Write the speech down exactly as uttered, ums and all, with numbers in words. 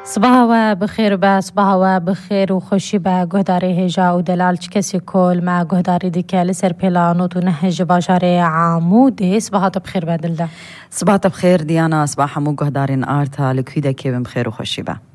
صباح و بخیر به صباح و بخیر و خوشی به گهداری هجا و دلال چکسی کل ما گهداری دیگه لسر پیلانوت و نهج باشار عمودی. صباحات بخیر به دلده. صباحات بخیر دیانا. صباح همو گهدارین آرتا لکویده که بخیر و خوشی به.